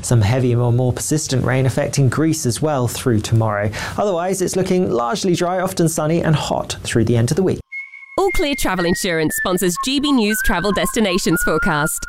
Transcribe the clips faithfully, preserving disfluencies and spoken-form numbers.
Some heavy or more persistent rain affecting Greece as well through tomorrow. Otherwise, it's looking largely dry, often sunny and hot through the end of the week. All Clear Travel Insurance sponsors G B News Travel Destinations Forecast.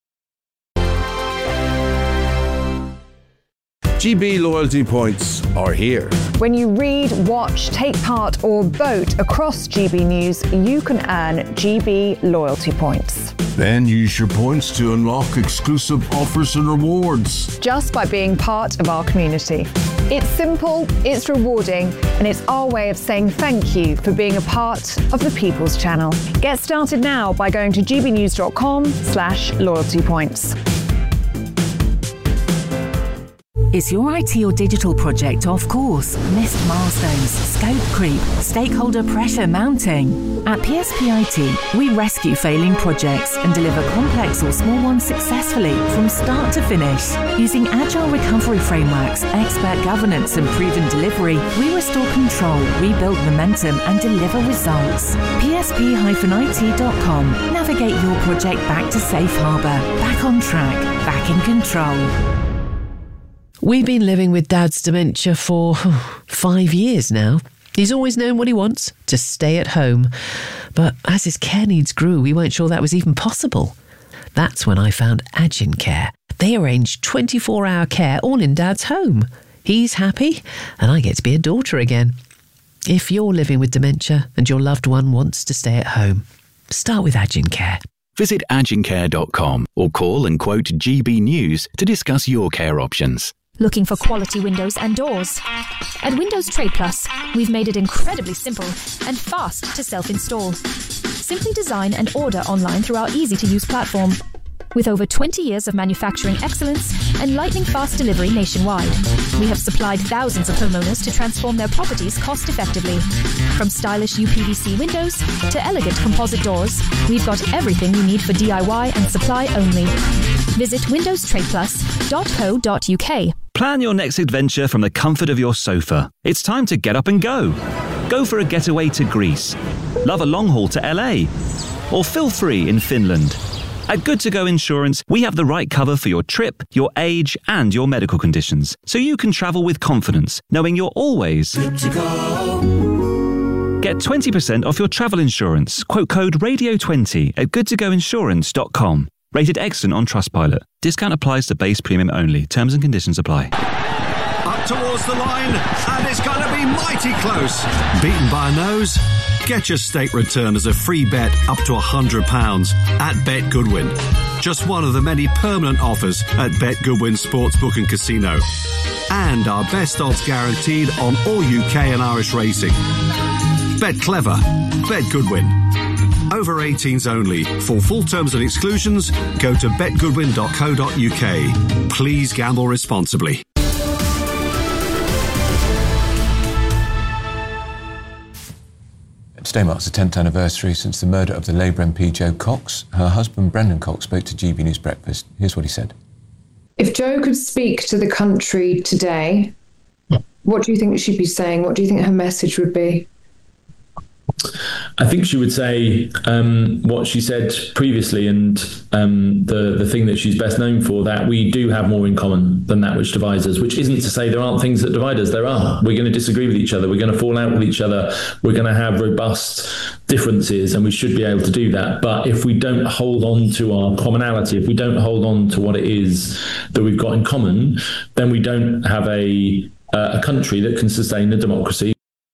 G B loyalty points are here. When you read, watch, take part or vote across G B News, you can earn G B loyalty points. Then use your points to unlock exclusive offers and rewards. Just by being part of our community. It's simple, it's rewarding, and it's our way of saying thank you for being a part of the People's Channel. Get started now by going to gbnews.com slash loyalty points. Is your I T or digital project off course? Missed milestones, scope creep, stakeholder pressure mounting? At P S P I T, we rescue failing projects and deliver complex or small ones successfully from start to finish. Using agile recovery frameworks, expert governance and proven delivery, we restore control, rebuild momentum and deliver results. P S P I T dot com. Navigate your project back to safe harbour, back on track, back in control. We've been living with Dad's dementia for five years now. He's always known what he wants, to stay at home. But as his care needs grew, we weren't sure that was even possible. That's when I found Agin Care. They arrange twenty-four hour care all in Dad's home. He's happy, and I get to be a daughter again. If you're living with dementia and your loved one wants to stay at home, start with Agin Care. Visit agin care dot com or call and quote G B News to discuss your care options. Looking for quality windows and doors? At Windows Trade Plus, we've made it incredibly simple and fast to self-install. Simply design and order online through our easy-to-use platform. With over twenty years of manufacturing excellence and lightning-fast delivery nationwide, we have supplied thousands of homeowners to transform their properties cost-effectively. From stylish U P V C windows to elegant composite doors, we've got everything you need for D I Y and supply only. Visit windows trade plus dot co dot U K. Plan your next adventure from the comfort of your sofa. It's time to get up and go. Go for a getaway to Greece. Love a long haul to L A. Or feel free in Finland. At Good To Go Insurance, we have the right cover for your trip, your age, and your medical conditions, so you can travel with confidence, knowing you're always good to go. Get twenty percent off your travel insurance. Quote code radio twenty at good to go insurance dot com. Rated excellent on Trustpilot. Discount applies to base premium only. Terms and conditions apply. Up towards the line, and it's going to be mighty close. Beaten by a nose? Get your stake return as a free bet up to one hundred pounds at Bet Goodwin. Just one of the many permanent offers at Bet Goodwin Sportsbook and Casino. And our best odds guaranteed on all U K and Irish racing. Bet clever. Bet Goodwin. Over eighteens only. For full terms and exclusions, go to bet goodwin dot co dot U K. Please gamble responsibly. Today marks the tenth anniversary since the murder of the Labour M P Jo Cox. Her husband, Brendan Cox, spoke to G B News Breakfast. Here's what he said. If Jo could speak to the country today, what do you think she'd be saying? What do you think her message would be? I think she would say um, what she said previously, and um, the the thing that she's best known for, that we do have more in common than that which divides us, which isn't to say there aren't things that divide us. There are. We're going to disagree with each other. We're going to fall out with each other. We're going to have robust differences, and we should be able to do that. But if we don't hold on to our commonality, if we don't hold on to what it is that we've got in common, then we don't have a, uh, a country that can sustain a democracy.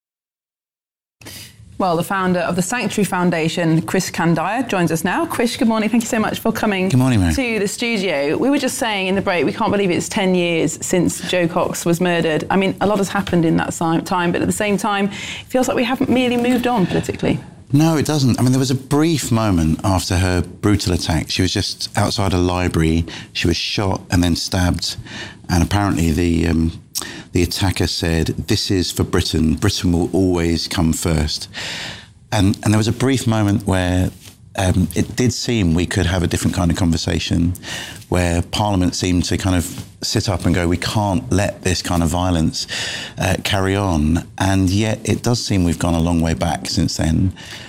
Well, the founder of the Sanctuary Foundation, Krish Kandiah, joins us now. Krish, good morning. Thank you so much for coming good morning, Mary. to the studio. We were just saying in the break, we can't believe it's ten years since Jo Cox was murdered. I mean, a lot has happened in that time, but at the same time, it feels like we haven't really moved on politically. No, it doesn't. I mean, there was a brief moment after her brutal attack. She was just outside a library. She was shot and then stabbed. And apparently the... Um, The attacker said, "This is for Britain. Britain will always come first." And, and there was a brief moment where um, it did seem we could have a different kind of conversation, where Parliament seemed to kind of sit up and go, we can't let this kind of violence uh, carry on. And yet it does seem we've gone a long way back since then.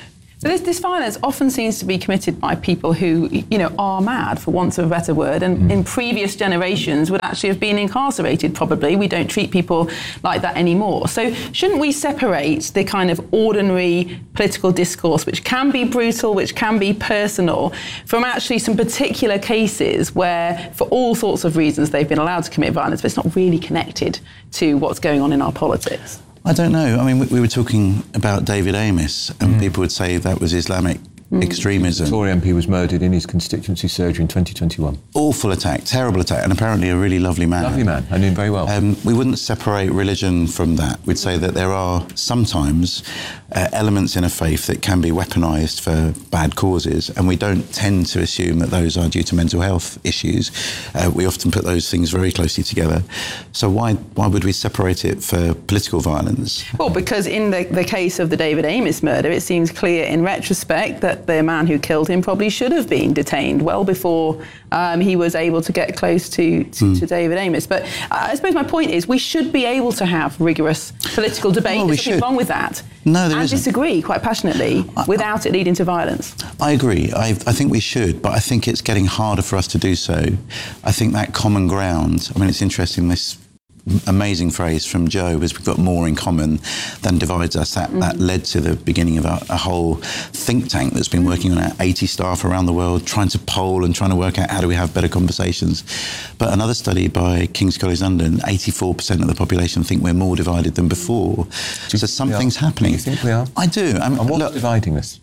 So this, this violence often seems to be committed by people who, you know, are mad, for want of a better word, and mm. in previous generations would actually have been incarcerated, probably. We don't treat people like that anymore. So shouldn't we separate the kind of ordinary political discourse, which can be brutal, which can be personal, from actually some particular cases where, for all sorts of reasons, they've been allowed to commit violence, but it's not really connected to what's going on in our politics? I don't know. I mean, we, we were talking about David Amess, and mm. people would say that was Islamic mm. extremism. The Tory M P was murdered in his constituency surgery in twenty twenty-one. Awful attack, terrible attack, and apparently a really lovely man. Lovely man, I knew him very well. Um, we wouldn't separate religion from that. We'd say that there are sometimes uh, elements in a faith that can be weaponised for bad causes, and we don't tend to assume that those are due to mental health issues. Uh, we often put those things very closely together. So why why would we separate it for political violence? Well, because in the, the case of the David Amess murder, it seems clear in retrospect that the man who killed him probably should have been detained well before um, he was able to get close to, to, mm. to David Amess. But I suppose my point is we should be able to have rigorous political debate. Well, There's nothing wrong with that. No, there and isn't. disagree quite passionately I, without it leading to violence. I agree. I, I think we should, but I think it's getting harder for us to do so. I think that common ground, I mean, it's interesting, this amazing phrase from Joe was we've got more in common than divides us. That, mm. that led to the beginning of a, a whole think tank that's been working on our eighty staff around the world, trying to poll and trying to work out how do we have better conversations. But another study by King's College London, eighty-four percent of the population think we're more divided than before. So something's happening. Do you think we are? I do. I mean, and what's look, dividing us?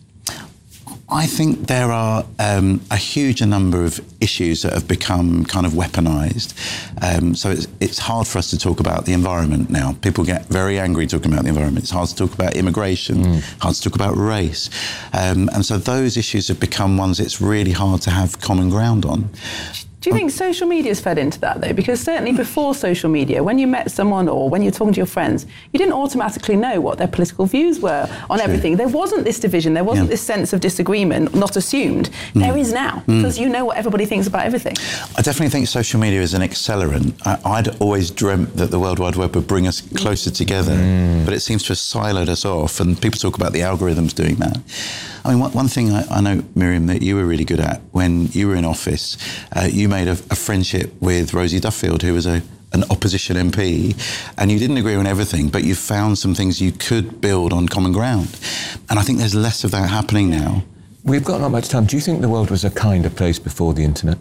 I think there are um, a huge number of issues that have become kind of weaponised. Um, so it's, it's hard for us to talk about the environment now. People get very angry talking about the environment. It's hard to talk about immigration, mm. hard to talk about race. Um, and so those issues have become ones it's really hard to have common ground on. Do you think social media's fed into that, though? Because certainly before social media, when you met someone or when you're talking to your friends, you didn't automatically know what their political views were on True. everything. There wasn't this division. There wasn't yeah. this sense of disagreement, not assumed. Mm. There is now, mm. because you know what everybody thinks about everything. I definitely think social media is an accelerant. I, I'd always dreamt that the World Wide Web would bring us closer together, mm. but it seems to have siloed us off, and people talk about the algorithms doing that. I mean, one, one thing I, I know, Miriam, that you were really good at when you were in office, uh, you made a, a friendship with Rosie Duffield, who was a, an opposition M P, and you didn't agree on everything, but you found some things you could build on common ground. And I think there's less of that happening now. We've got not much time. Do you think the world was a kinder place before the internet?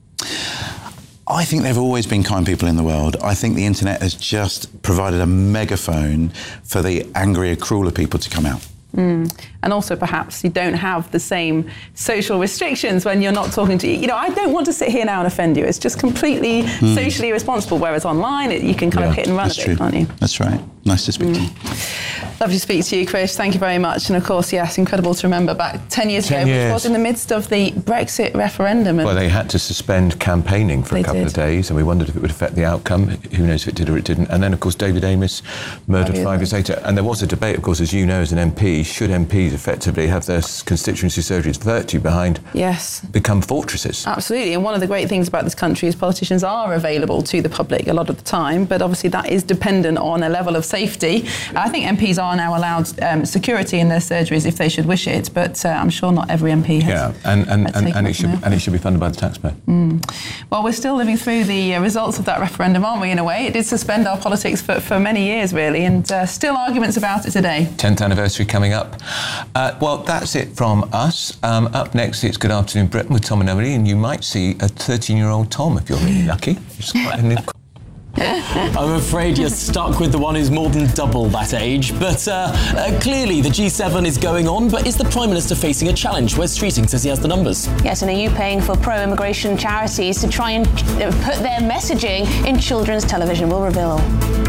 I think there have always been kind people in the world. I think the internet has just provided a megaphone for the angrier, crueler people to come out. Mm. And also perhaps you don't have the same social restrictions when you're not talking to, you know, I don't want to sit here now and offend you. It's just completely mm. socially irresponsible, whereas online it, you can kind yeah, of hit and run a bit, true. can't you? That's right. Nice to speak mm. to you. Lovely to speak to you, Chris. Thank you very much. And of course, yes, incredible to remember back ten years ten ago, years. which was in the midst of the Brexit referendum. And well, they had to suspend campaigning for a couple did. of days, and we wondered if it would affect the outcome. Who knows if it did or it didn't. And then, of course, David Amess murdered five, five years later. And there was a debate, of course, as you know, as an M P, should M Ps effectively have their constituency surgeries virtue behind yes. become fortresses? Absolutely. And one of the great things about this country is politicians are available to the public a lot of the time, but obviously that is dependent on a level of safety. I think M Ps are now allowed Um, security in their surgeries if they should wish it, but uh, I'm sure not every M P has. Yeah, and and, and, and it should be, and it should be funded by the taxpayer. Mm. Well, we're still living through the uh, results of that referendum, aren't we? In a way, it did suspend our politics for, for many years, really, and uh, still arguments about it today. tenth anniversary coming up. Uh, well, that's it from us. Um, up next, it's Good Afternoon Britain with Tom and Emily, and you might see a thirteen-year-old Tom if you're really lucky. It's quite an I'm afraid you're stuck with the one who's more than double that age. But uh, uh, clearly the G seven is going on, but is the Prime Minister facing a challenge? Wes Streeting says he has the numbers. Yes, and are you paying for pro-immigration charities to try and put their messaging in children's television? We'll reveal.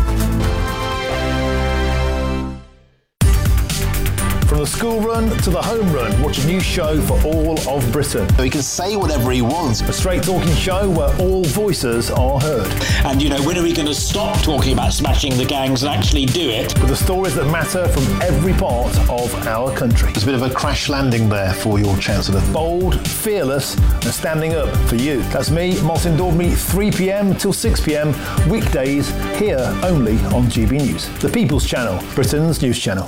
From the school run to the home run, watch a new show for all of Britain. He can say whatever he wants. A straight talking show where all voices are heard. And, you know, when are we going to stop talking about smashing the gangs and actually do it? With the stories that matter from every part of our country. There's a bit of a crash landing there for your Chancellor. Bold, fearless and standing up for you. That's me, Martin Daubney, three p.m. till six p.m. weekdays here only on G B News. The People's Channel, Britain's news channel.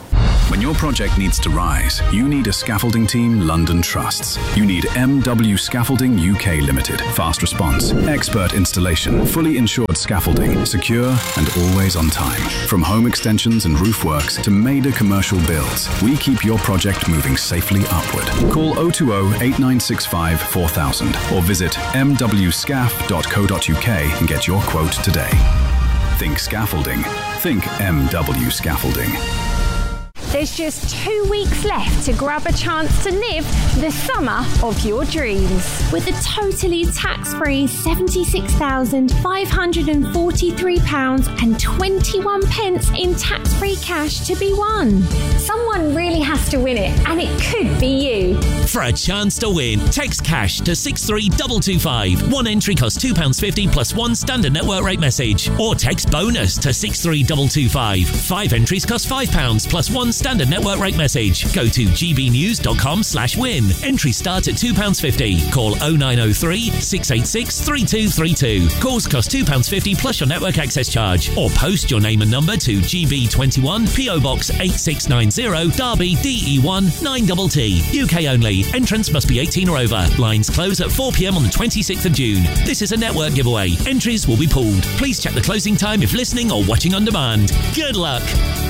When your project needs to rise, you need a scaffolding team London trusts. You need M W Scaffolding U K Limited. Fast response, expert installation, fully insured scaffolding, secure and always on time. From home extensions and roof works to major commercial builds, we keep your project moving safely upward. Call oh two oh, eight nine six five, four thousand or visit m w scaff dot co dot u k and get your quote today. Think scaffolding. Think M W Scaffolding. There's just two weeks left to grab a chance to live the summer of your dreams. With a totally tax-free seventy-six thousand five hundred forty-three pounds and twenty-one pence in tax-free cash to be won. Someone really has to win it, and it could be you. For a chance to win, text cash to six three two two five. One entry costs two pounds fifty plus one standard network rate message. Or text bonus to six three two two five. Five entries cost five pounds plus one standard network rate message. Go to g b news dot com slash win. Entries start at two pounds fifty. Call oh nine oh three, six eight six, three two three two. Calls cost two pounds fifty plus your network access charge. Or post your name and number to G B twenty-one, P O Box eight six nine zero, Derby, D E one nine T T. U K only. Entrance must be eighteen or over. Lines close at four p m on the twenty-sixth of June. This is a network giveaway. Entries will be pooled. Please check the closing time if listening or watching on demand. Good luck.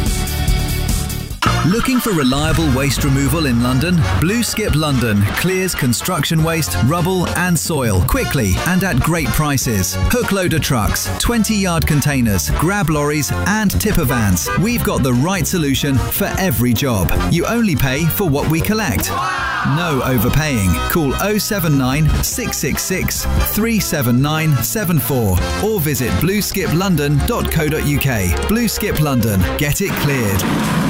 Looking for reliable waste removal in London? Blue Skip London clears construction waste, rubble and soil quickly and at great prices. Hook loader trucks, twenty yard containers, grab lorries and tipper vans. We've got the right solution for every job. You only pay for what we collect. No overpaying. Call oh seven nine, six six six, three seven nine seven four or visit blue skip london dot co dot u k. Blue Skip London. Get it cleared.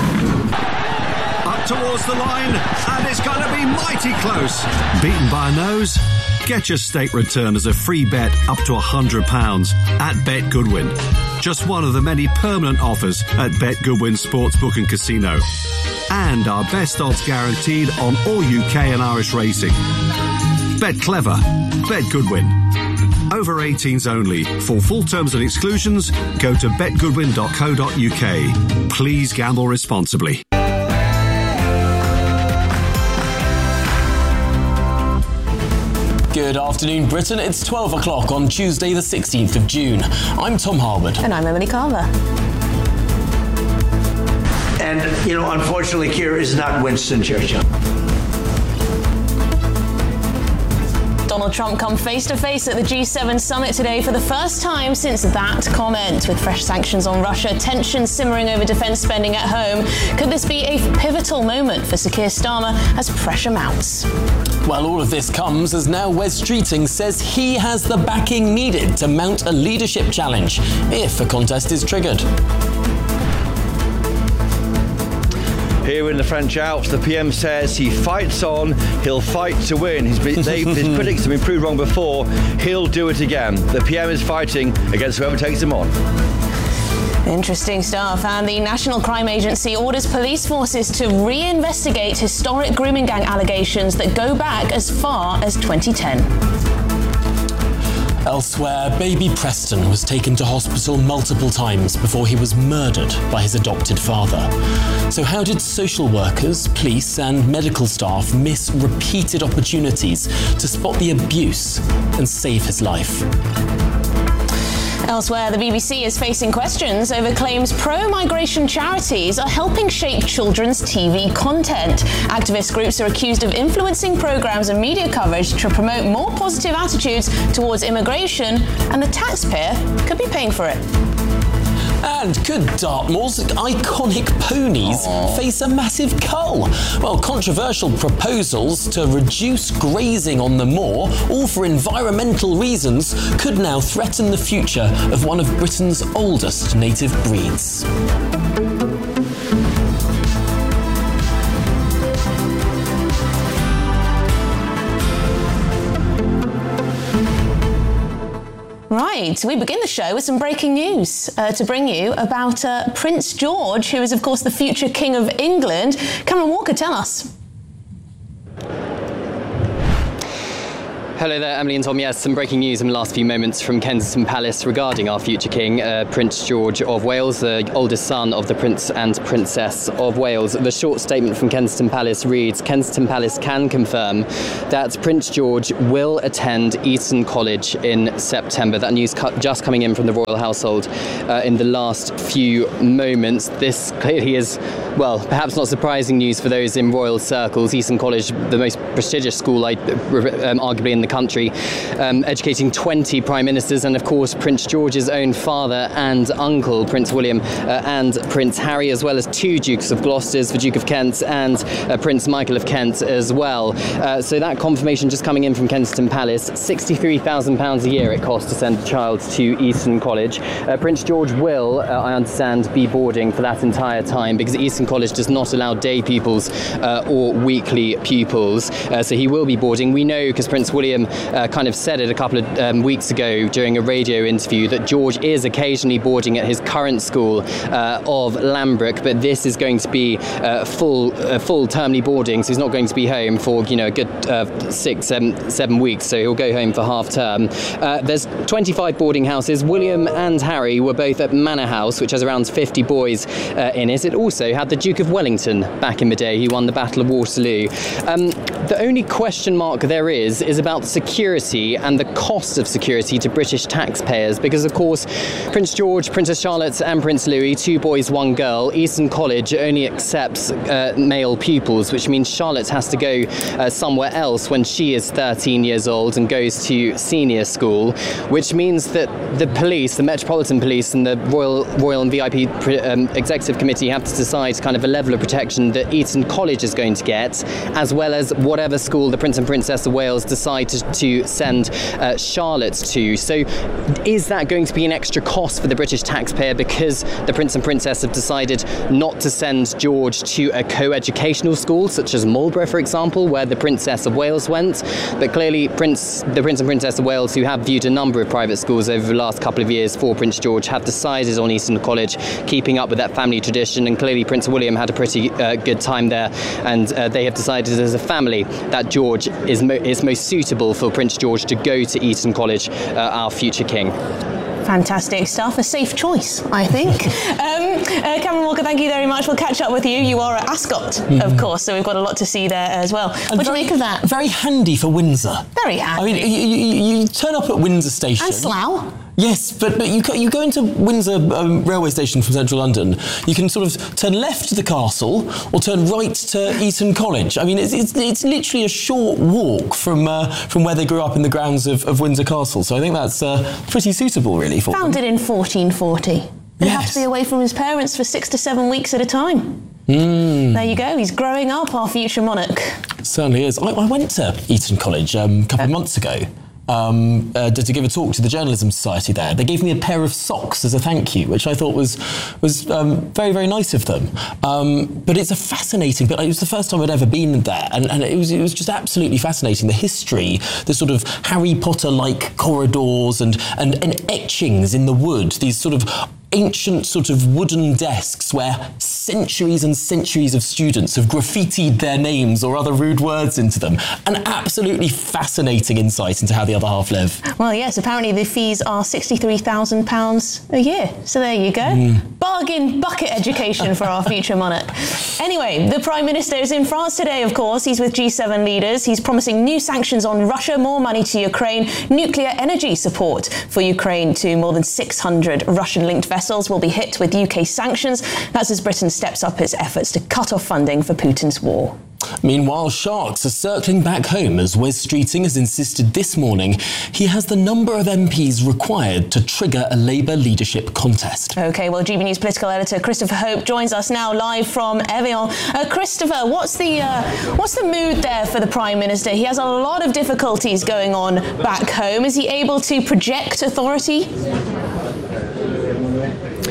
Up towards the line, and it's going to be mighty close. Beaten by a nose? Get your stake return as a free bet up to one hundred pounds at Bet Goodwin. Just one of the many permanent offers at Bet Goodwin Sportsbook and Casino. And our best odds guaranteed on all U K and Irish racing. Bet clever. Bet Goodwin. Over eighteens only. For full terms and exclusions, go to bet goodwin dot co dot u k. Please gamble responsibly. Good afternoon, Britain. It's twelve o'clock on Tuesday, the sixteenth of June. I'm Tom Harwood. And I'm Emily Carver. And, you know, unfortunately, Keir is not Winston Churchill. Donald Trump come face-to-face at the G seven summit today for the first time since that comment. With fresh sanctions on Russia, tensions simmering over defence spending at home, could this be a pivotal moment for Sir Keir Starmer as pressure mounts? Well, all of this comes as now Wes Streeting says he has the backing needed to mount a leadership challenge if a contest is triggered. Here in the French Alps, the P M says he fights on, he'll fight to win. His, they, his critics have been proved wrong before, he'll do it again. The P M is fighting against whoever takes him on. Interesting stuff. And the National Crime Agency orders police forces to reinvestigate historic grooming gang allegations that go back as far as twenty ten. Elsewhere, baby Preston was taken to hospital multiple times before he was murdered by his adopted father. So how did social workers, police and medical staff miss repeated opportunities to spot the abuse and save his life? Elsewhere, the B B C is facing questions over claims pro-migration charities are helping shape children's T V content. Activist groups are accused of influencing programmes and media coverage to promote more positive attitudes towards immigration, and the taxpayer could be paying for it. And could Dartmoor's iconic ponies Aww. face a massive cull? Well, controversial proposals to reduce grazing on the moor, all for environmental reasons, could now threaten the future of one of Britain's oldest native breeds. Right, we begin the show with some breaking news uh, to bring you about uh, Prince George, who is, of course, the future King of England. Cameron Walker, tell us. Hello there, Emily and Tom. Yes, some breaking news in the last few moments from Kensington Palace regarding our future king, uh, Prince George of Wales, the oldest son of the Prince and Princess of Wales. The short statement from Kensington Palace reads, Kensington Palace can confirm that Prince George will attend Eton College in September. That news cu- just coming in from the royal household uh, in the last few moments. This clearly is, well, perhaps not surprising news for those in royal circles. Eton College, the most prestigious school, I, um, arguably in the country, um, educating twenty prime ministers, and of course Prince George's own father and uncle, Prince William uh, and Prince Harry, as well as two Dukes of Gloucester, the Duke of Kent and uh, Prince Michael of Kent as well. Uh, so that confirmation just coming in from Kensington Palace. sixty-three thousand pounds a year it costs to send a child to Eton College. Uh, Prince George will, uh, I understand, be boarding for that entire time because Eton College does not allow day pupils uh, or weekly pupils. Uh, so he will be boarding. We know because Prince William uh, kind of said it a couple of um, weeks ago during a radio interview that George is occasionally boarding at his current school uh, of Lambrook, but this is going to be uh, full uh, full termly boarding, so he's not going to be home for, you know, a good uh, six, seven, seven weeks, so he'll go home for half term. Uh, there's twenty-five boarding houses. William and Harry were both at Manor House, which has around fifty boys uh, in it. It also had the Duke of Wellington back in the day. He won the Battle of Waterloo. Um, the only question mark there is is about security and the cost of security to British taxpayers, because of course Prince George, Princess Charlotte and Prince Louis, two boys, one girl. Eton College only accepts uh, male pupils, which means Charlotte has to go uh, somewhere else when she is thirteen years old and goes to senior school, which means that the police, the Metropolitan Police and the Royal Royal and V I P um, Executive Committee have to decide kind of a level of protection that Eton College is going to get, as well as whatever school the Prince and Princess of Wales decide to, to send uh, Charlotte to. So is that going to be an extra cost for the British taxpayer because the Prince and Princess have decided not to send George to a co-educational school such as Marlborough, for example, where the Princess of Wales went? But clearly Prince, the Prince and Princess of Wales, who have viewed a number of private schools over the last couple of years for Prince George, have decided on Eton College, keeping up with that family tradition, and clearly Prince William had a pretty uh, good time there, and uh, they have decided as a family that George is, mo- is most suitable for Prince George to go to Eton College, uh, our future king. Fantastic stuff. A safe choice, I think. um, uh, Cameron Walker, thank you very much. We'll catch up with you. You are at Ascot, mm-hmm. of course, so we've got a lot to see there as well. And what do you make of that? Very handy for Windsor. Very handy. I mean, you, you, you turn up at Windsor Station. And Slough. Yes, but, but you, you go into Windsor um, railway station from central London, you can sort of turn left to the castle or turn right to Eton College. I mean, it's, it's, it's literally a short walk from uh, from where they grew up in the grounds of, of Windsor Castle. So I think that's uh, pretty suitable, really, for Founded them. in fourteen forty. He yes. had to be away from his parents for six to seven weeks at a time. Mm. There you go. He's growing up, our future monarch. It certainly is. I, I went to Eton College um, a couple of months ago. Um, uh, to give a talk to the Journalism Society there. They gave me a pair of socks as a thank you, which I thought was was um, very, very nice of them. Um, but it's a fascinating, but it was the first time I'd ever been there, and, and it was it was just absolutely fascinating. The history, the sort of Harry Potter-like corridors and, and, and etchings in the wood, these sort of ancient sort of wooden desks where centuries and centuries of students have graffitied their names or other rude words into them. An absolutely fascinating insight into how the other half live. Well, yes, apparently the fees are sixty-three thousand pounds a year. So there you go. Mm. Bargain bucket education for our future monarch. Anyway, the Prime Minister is in France today, of course. He's with G seven leaders. He's promising new sanctions on Russia, more money to Ukraine, nuclear energy support for Ukraine to more than six hundred Russian-linked vessels. Vessels will be hit with U K sanctions. That's as Britain steps up its efforts to cut off funding for Putin's war. Meanwhile, sharks are circling back home as Wes Streeting has insisted this morning he has the number of M Ps required to trigger a Labour leadership contest. OK, well, G B News political editor Christopher Hope joins us now live from Evian. Uh, Christopher, what's the uh, what's the mood there for the Prime Minister? He has a lot of difficulties going on back home. Is he able to project authority?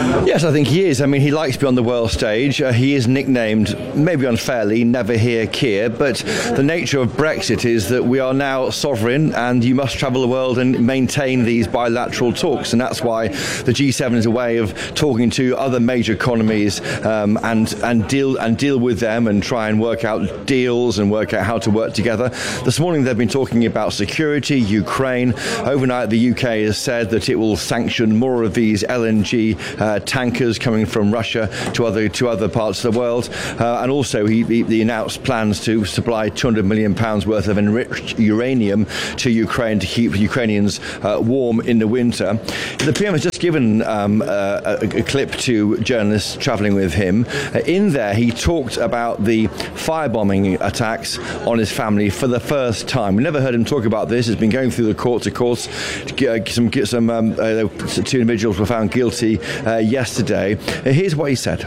Yes, I think he is. I mean, he likes to be on the world stage. Uh, he is nicknamed, maybe unfairly, Never Hear Keir, but the nature of Brexit is that we are now sovereign and you must travel the world and maintain these bilateral talks, and that's why the G seven is a way of talking to other major economies um, and and deal and deal with them and try and work out deals and work out how to work together. This morning they've been talking about security, Ukraine. Overnight the U K has said that it will sanction more of these L N G uh, tankers coming from Russia to other to other parts of the world, uh, and also he, he, he announced plans to supply two hundred million pounds worth of enriched uranium to Ukraine to keep Ukrainians uh, warm in the winter. The P M has just given um, a, a, a clip to journalists travelling with him. Uh, in there, he talked about the firebombing attacks on his family for the first time. We never heard him talk about this. It's been going through the courts, of course. Some, some um, uh, two individuals were found guilty uh, yesterday. Uh, here's what he said.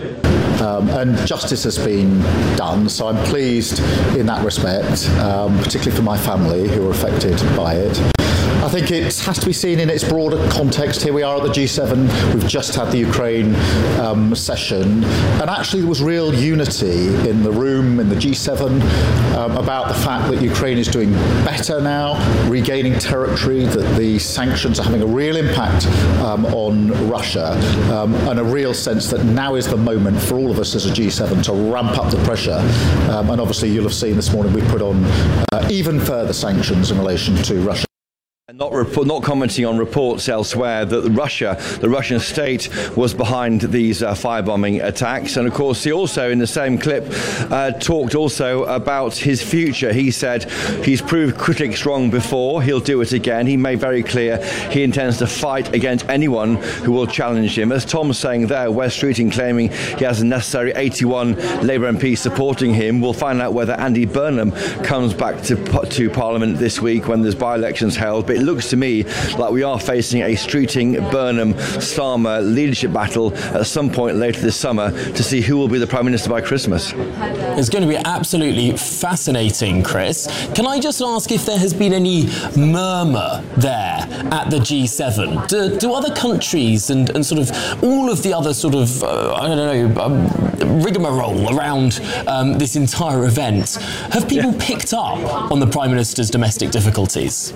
Um, and justice has been done, so I'm pleased in that respect, um, particularly for my family who are affected by it. I think it has to be seen in its broader context. Here we are at the G seven. We've just had the Ukraine um, session, and actually there was real unity in the room, in the G seven, um, about the fact that Ukraine is doing better now, regaining territory, that the sanctions are having a real impact um, on Russia, um, and a real sense that now is the moment for all of us as a G seven to ramp up the pressure. Um, and obviously you'll have seen this morning we put on uh, even further sanctions in relation to Russia. Not, report, not commenting on reports elsewhere that Russia, the Russian state, was behind these uh, firebombing attacks. And of course, he also, in the same clip, uh, talked also about his future. He said he's proved critics wrong before. He'll do it again. He made very clear he intends to fight against anyone who will challenge him. As Tom's saying there, Wes Streeting claiming he has the necessary eighty-one Labour M Ps supporting him. We'll find out whether Andy Burnham comes back to, to Parliament this week when there's by-elections held. But it looks to me like we are facing a Streeting, Burnham, Starmer leadership battle at some point later this summer to see who will be the Prime Minister by Christmas. It's going to be absolutely fascinating, Chris. Can I just ask if there has been any murmur there at the G seven? Do, do other countries and, and sort of all of the other sort of, uh, I don't know, um, rigmarole around um, this entire event, have people yeah. picked up on the Prime Minister's domestic difficulties?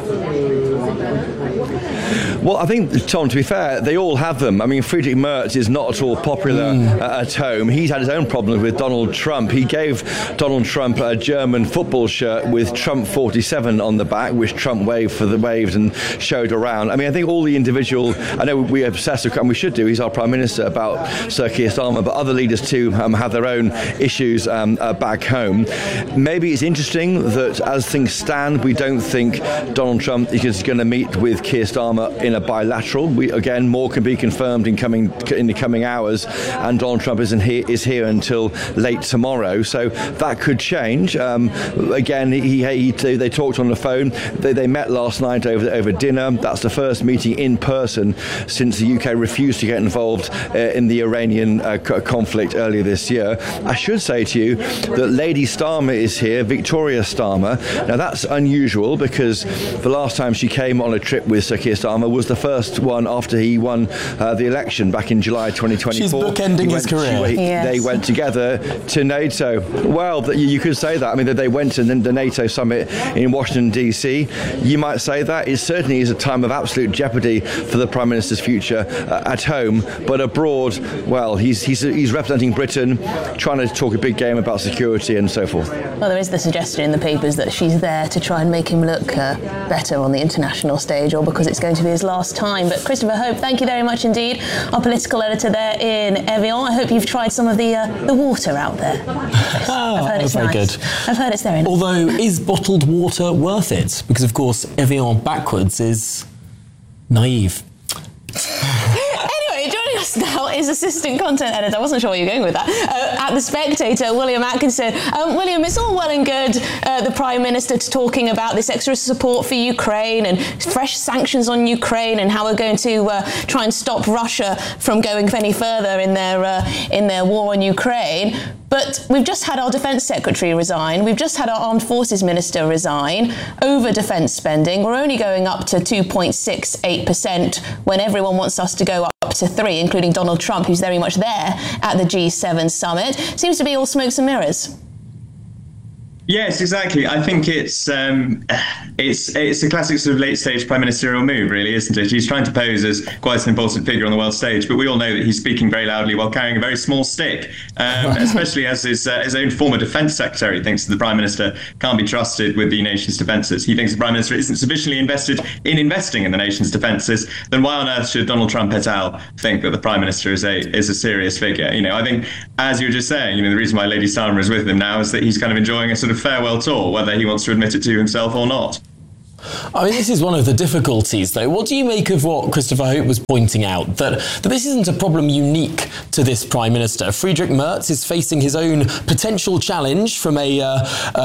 Well, I think, Tom, to be fair, they all have them. I mean, Friedrich Merz is not at all popular mm. uh, at home. He's had his own problems with Donald Trump. He gave Donald Trump a German football shirt with Trump forty-seven on the back, which Trump waved for the waves and showed around. I mean, I think all the individual, I know we obsess, and we should do, he's our Prime Minister, about Sir Keir Starmer, but other leaders too um, have their own issues um, uh, back home. Maybe it's interesting that as things stand, we don't think Donald Trump is going to meet with Keir Starmer in a bilateral. We, again, more can be confirmed in coming in the coming hours, and Donald Trump isn't here, is here until late tomorrow, so that could change. Um, again, he, he, they talked on the phone. They, they met last night over over dinner. That's the first meeting in person since the U K refused to get involved uh, in the Iranian uh, conflict earlier this year. I should say to you that Lady Starmer is here, Victoria Starmer. Now that's unusual because the last time she came on a trip with Sir Keir Starmer was the first one after he won uh, the election back in July twenty twenty-four. She's bookending his career. She, yes. They went together to NATO. Well, you, you could say that. I mean, they went to the NATO summit in Washington, D C. You might say that. It certainly is a time of absolute jeopardy for the Prime Minister's future uh, at home, but abroad, well, he's, he's, he's representing Britain, trying to talk a big game about security and so forth. Well, there is the suggestion in the papers that she's there to try and make him look uh, better on the international stage, or because it's going to be his last time. But Christopher Hope, thank you very much indeed, our political editor there in Evian. I hope you've tried some of the uh, the water out there. Oh, I've heard it's very nice. good. I've heard it's very nice. Although, is bottled water worth it? Because, of course, Evian backwards is naive. Anyway, joining us now is assistant content editor. I wasn't sure where you were going with that. Uh, at The Spectator, William Atkinson. Um, William, it's all well and good, uh, the Prime Minister talking about this extra support for Ukraine and fresh sanctions on Ukraine and how we're going to uh, try and stop Russia from going any further in their uh, in their war on Ukraine. But we've just had our Defence Secretary resign. We've just had our Armed Forces Minister resign over defence spending. We're only going up to two point six eight percent when everyone wants us to go up to three, including Donald Trump, who's very much there at the G seven summit. Seems to be all smokes and mirrors. Yes, exactly. I think it's um, it's it's a classic sort of late stage prime ministerial move, really, isn't it? He's trying to pose as quite an important figure on the world stage, but we all know that he's speaking very loudly while carrying a very small stick, um, especially as his, uh, his own former defence secretary thinks that the prime minister can't be trusted with the nation's defences. He thinks the prime minister isn't sufficiently invested in investing in the nation's defences. Then why on earth should Donald Trump et al. Think that the prime minister is a is a serious figure? You know, I think, as you were just saying, you know, the reason why Lady Starmer is with him now is that he's kind of enjoying a sort of farewell tour, whether he wants to admit it to himself or not. I mean, this is one of the difficulties, though. What do you make of what Christopher Hope was pointing out, that, that this isn't a problem unique to this Prime Minister? Friedrich Merz is facing his own potential challenge from a, uh,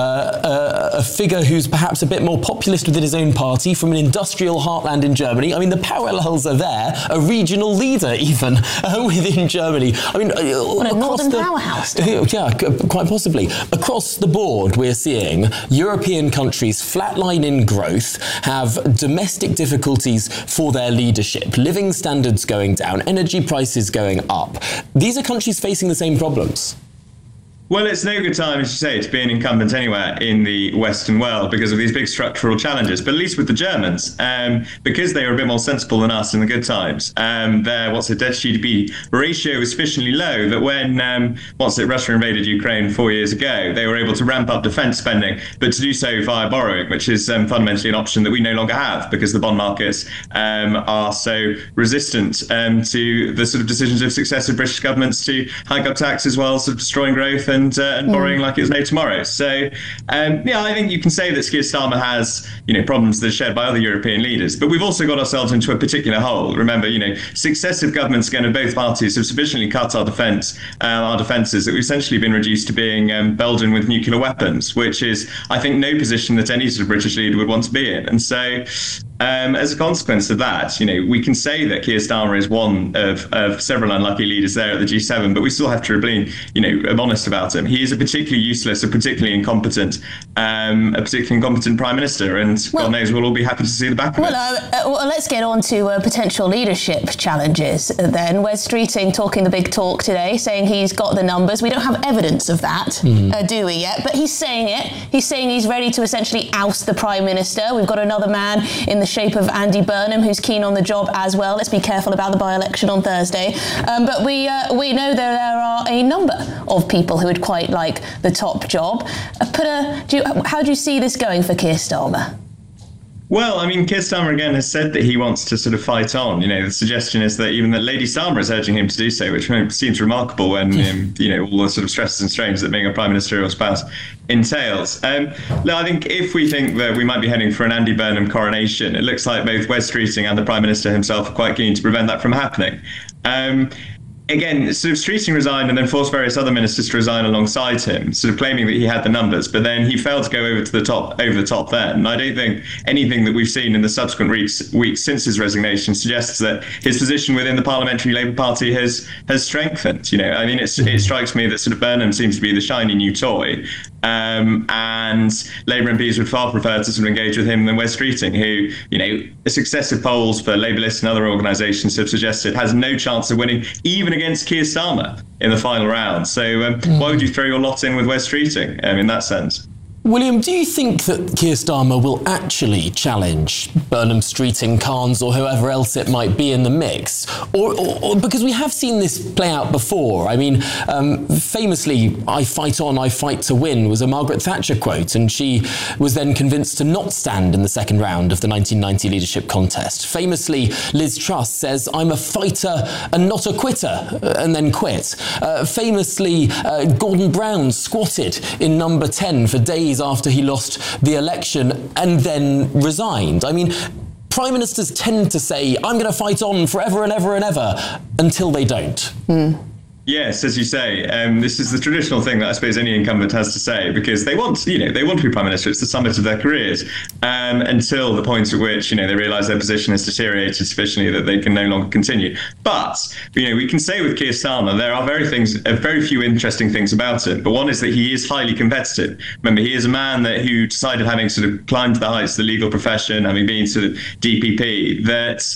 uh, a figure who's perhaps a bit more populist within his own party, from an industrial heartland in Germany. I mean, the parallels are there. A regional leader, even, uh, within Germany. I mean, uh, what a northern the, powerhouse. Yeah, quite possibly. Across the board, we're seeing European countries flatline in growth, have domestic difficulties for their leadership, living standards going down, energy prices going up. These are countries facing the same problems. Well, it's no good time, as you say, to be an incumbent anywhere in the Western world because of these big structural challenges. But at least with the Germans, um, because they were a bit more sensible than us in the good times, um, their, what's it, debt to G D P ratio was sufficiently low that when, um, what's it, Russia invaded Ukraine four years ago, they were able to ramp up defence spending, but to do so via borrowing, which is um, fundamentally an option that we no longer have because the bond markets um, are so resistant um, to the sort of decisions of successive British governments to hike up taxes while sort of destroying growth and And, uh, and borrowing mm. like it's no tomorrow. So, um, yeah, I think you can say that Keir Starmer has, you know, problems that are shared by other European leaders. But we've also got ourselves into a particular hole. Remember, you know, successive governments again of both parties have sufficiently cut our defence, uh, our defences, that we've essentially been reduced to being um, Belgian with nuclear weapons, which is, I think, no position that any sort of British leader would want to be in. And so, Um, as a consequence of that, you know, we can say that Keir Starmer is one of, of several unlucky leaders there at the G seven, but we still have to remain, you know, honest about him. He is a particularly useless, a particularly incompetent, um, a particularly incompetent prime minister, and well, God knows we'll all be happy to see the back of well, it. Uh, uh, well, let's get on to uh, potential leadership challenges then. Wes Streeting talking the big talk today, saying he's got the numbers. We don't have evidence of that, mm. uh, do we yet? But he's saying it. He's saying he's ready to essentially oust the prime minister. We've got another man in the shape of Andy Burnham, who's keen on the job as well. Let's be careful about the by-election on Thursday. Um, but we uh, we know that there are a number of people who would quite like the top job. Uh, put a, do you, how do you see this going for Keir Starmer? Well, I mean, Keir Starmer again has said that he wants to sort of fight on. You know, the suggestion is that even that Lady Starmer is urging him to do so, which seems remarkable when, um, you know, all the sort of stresses and strains that being a prime ministerial spouse entails. Um, no, I think if we think that we might be heading for an Andy Burnham coronation, it looks like both Wes Streeting and the Prime Minister himself are quite keen to prevent that from happening. Um, Again, sort of Streeting resigned and then forced various other ministers to resign alongside him, sort of claiming that he had the numbers, but then he failed to go over to the top, over the top then. And I don't think anything that we've seen in the subsequent weeks, weeks since his resignation suggests that his position within the Parliamentary Labour Party has has strengthened. You know, I mean, it's, it strikes me that sort of Burnham seems to be the shiny new toy. Um, and Labour M Ps would far prefer to sort of engage with him than Wes Streeting, who, you know, successive polls for Labour lists and other organisations have suggested has no chance of winning, even against Keir Starmer in the final round. So um, mm. why would you throw your lot in with Wes Streeting um, in that sense? William, do you think that Keir Starmer will actually challenge Burnham, Streeting, Carnes or whoever else it might be in the mix? Or, or, or because we have seen this play out before. I mean, um, famously, I fight on, I fight to win was a Margaret Thatcher quote, and she was then convinced to not stand in the second round of the nineteen ninety leadership contest. Famously, Liz Truss says, I'm a fighter and not a quitter, and then quit. Uh, famously, uh, Gordon Brown squatted in number ten for days after he lost the election and then resigned. I mean, prime ministers tend to say, I'm going to fight on forever and ever and ever, until they don't. Mm. Yes, as you say, um, this is the traditional thing that I suppose any incumbent has to say, because they want, you know, they want to be prime minister. It's the summit of their careers, um, until the point at which, you know, they realise their position has deteriorated sufficiently that they can no longer continue. But, you know, we can say with Keir Starmer, there are very things, uh, very few interesting things about him. But one is that he is highly competitive. Remember, he is a man that who decided, having sort of climbed the heights of the legal profession, having been sort of D P P, that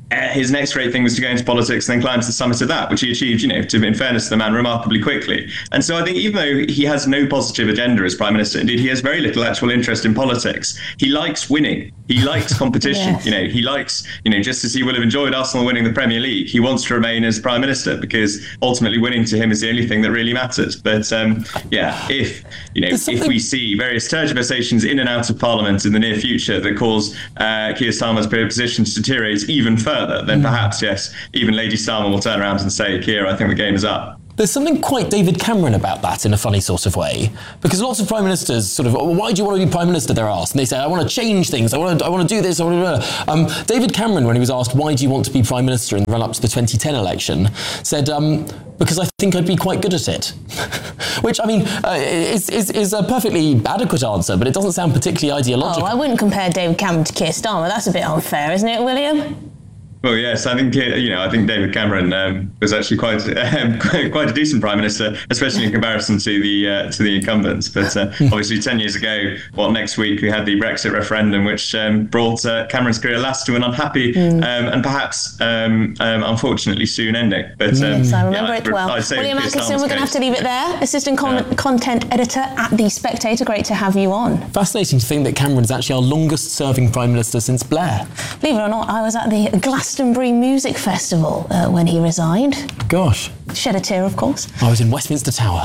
uh, his next great thing was to go into politics and then climb to the summit of that, which he achieved, you know, to, in fairness to the man, remarkably quickly. And so I think even though he has no positive agenda as Prime Minister, indeed, he has very little actual interest in politics. He likes winning. He likes competition. Yes. You know, he likes, you know, just as he will have enjoyed Arsenal winning the Premier League, he wants to remain as Prime Minister because ultimately winning to him is the only thing that really matters. But um, yeah, if, you know, if we see various tergiversations in and out of Parliament in the near future that cause uh, Keir Starmer's position to deteriorate even further, then mm. perhaps, yes, even Lady Starmer will turn around and say, Keir, I think the game is up. There's something quite David Cameron about that in a funny sort of way, because lots of prime ministers sort of, oh, why do you want to be prime minister? They're asked, and they say, I want to change things. I want to, I want to do this. I want to. Um, David Cameron, when he was asked, why do you want to be prime minister in the run up to the twenty ten election, said, um, because I think I'd be quite good at it. Which, I mean, uh, is, is, is a perfectly adequate answer, but it doesn't sound particularly ideological. Oh, I wouldn't compare David Cameron to Keir Starmer. That's a bit unfair, isn't it, William? Well, yes, I think, you know, I think David Cameron um, was actually quite um, quite a decent Prime Minister, especially in comparison to the uh, to the incumbents. But uh, obviously, ten years ago, well, next week we had the Brexit referendum, which um, brought uh, Cameron's career last to an unhappy mm. um, and perhaps, um, um, unfortunately, soon ending. But um, yes, I remember yeah, it well. William Atkinson, we're going to have to leave it there. Assistant con- yeah. Content Editor at The Spectator. Great to have you on. Fascinating to think that Cameron is actually our longest-serving Prime Minister since Blair. Believe it or not, I was at the Glastonbury Music Festival uh, when he resigned. Gosh. Shed a tear, of course. I was in Westminster Tower.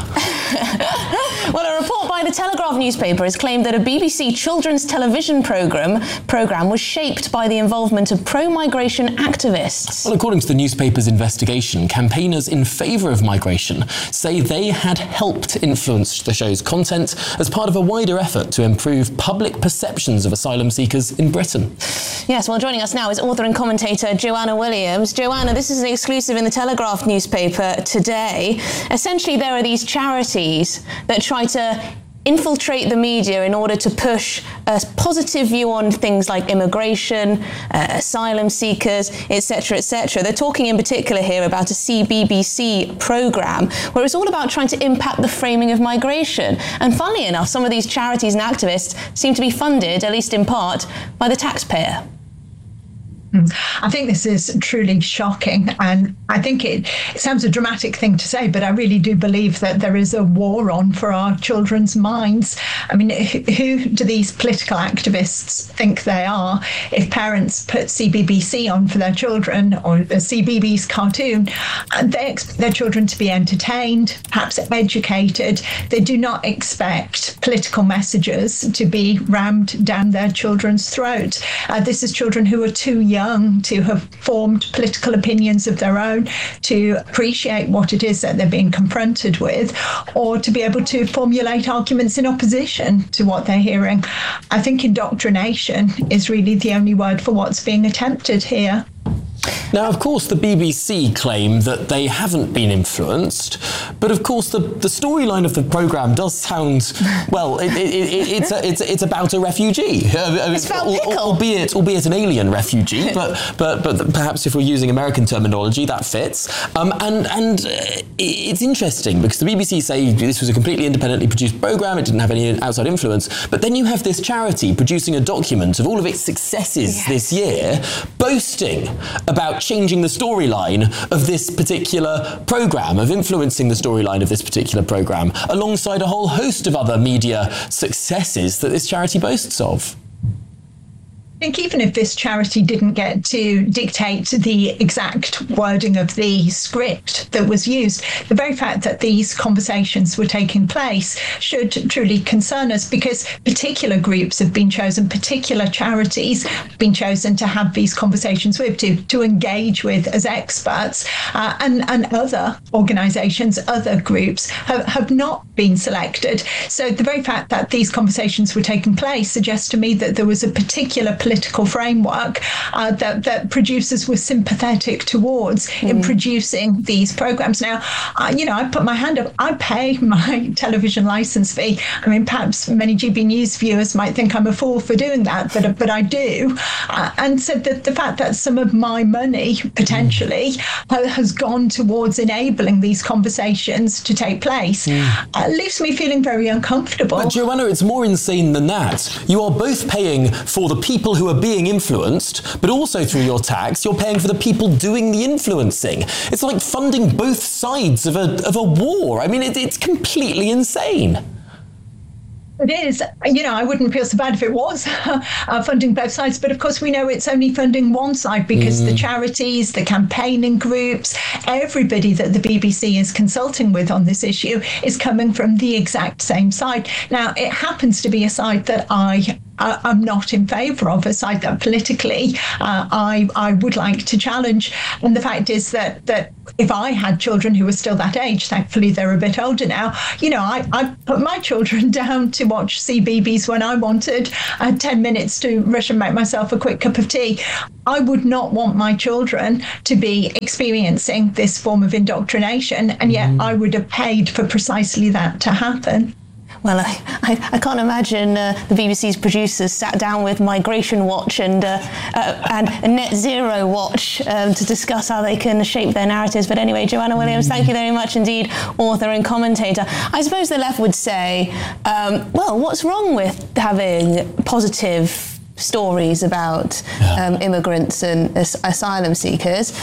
Well, a report by the Telegraph newspaper has claimed that a B B C children's television programme programme was shaped by the involvement of pro-migration activists. Well, according to the newspaper's investigation, campaigners in favour of migration say they had helped influence the show's content as part of a wider effort to improve public perceptions of asylum seekers in Britain. Yes, well, joining us now is author and commentator Joanna Williams. Joanna, this is an exclusive in the Telegraph newspaper today. Essentially, there are these charities that try to infiltrate the media in order to push a positive view on things like immigration, uh, asylum seekers, et cetera, et cetera. They're talking in particular here about a C B B C programme where it's all about trying to impact the framing of migration. And funnily enough, some of these charities and activists seem to be funded, at least in part, by the taxpayer. I think this is truly shocking, and I think it, it sounds a dramatic thing to say, but I really do believe that there is a war on for our children's minds. I mean, who do these political activists think they are? If parents put C B B C on for their children, or a C B B C's cartoon, they expect their children to be entertained, perhaps educated. They do not expect political messages to be rammed down their children's throats. Uh, this is children who are too young to have formed political opinions of their own, to appreciate what it is that they're being confronted with, or to be able to formulate arguments in opposition to what they're hearing. I think indoctrination is really the only word for what's being attempted here. Now, of course, the B B C claim that they haven't been influenced, but of course, the, the storyline of the programme does sound, well, it, it, it, it's, a, it's it's about a refugee. It's about pickle. Albeit, albeit an alien refugee, but, but, but perhaps if we're using American terminology, that fits. Um, and and it's interesting because the B B C say this was a completely independently produced programme, it didn't have any outside influence, but then you have this charity producing a document of all of its successes yes. this year, boasting about changing the storyline of this particular programme, of influencing the storyline of this particular programme, alongside a whole host of other media successes that this charity boasts of. I think even if this charity didn't get to dictate the exact wording of the script that was used, the very fact that these conversations were taking place should truly concern us, because particular groups have been chosen, particular charities have been chosen to have these conversations with, to, to engage with as experts, uh, and, and other organisations, other groups have, have not been selected. So the very fact that these conversations were taking place suggests to me that there was a particular political political framework uh, that, that producers were sympathetic towards mm. in producing these programs. Now, uh, you know, I put my hand up. I pay my television license fee. I mean, perhaps many G B News viewers might think I'm a fool for doing that, but but I do. Uh, and so the, the fact that some of my money potentially mm. has gone towards enabling these conversations to take place, mm. uh, leaves me feeling very uncomfortable. But Joanna, it's more insane than that. You are both paying for the people who are being influenced, but also through your tax, you're paying for the people doing the influencing. It's like funding both sides of a of a war. I mean, it, it's completely insane. It is. You know, I wouldn't feel so bad if it was uh, funding both sides, but of course we know it's only funding one side because mm. the charities, the campaigning groups, everybody that the B B C is consulting with on this issue is coming from the exact same side. Now, it happens to be a side that I Uh, I'm not in favour of, a side that politically uh, I I would like to challenge. And the fact is that that if I had children who were still that age, thankfully they're a bit older now, you know, I, I put my children down to watch C B B S when I wanted. I had ten minutes to rush and make myself a quick cup of tea. I would not want my children to be experiencing this form of indoctrination, and yet mm. I would have paid for precisely that to happen. Well, I, I, I can't imagine uh, the B B C's producers sat down with Migration Watch and uh, uh, and Net Zero Watch um, to discuss how they can shape their narratives. But anyway, Joanna Williams, thank you very much indeed, author and commentator. I suppose the left would say, um, well, what's wrong with having positive stories about um, immigrants and as- asylum seekers?